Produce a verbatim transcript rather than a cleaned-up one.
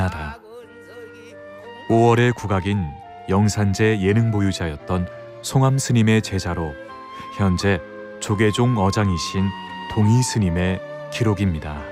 하다. 오월의 국악인 영산제 예능 보유자였던 송암 스님의 제자로 현재 조계종 어장이신 동희 스님의 기록입니다.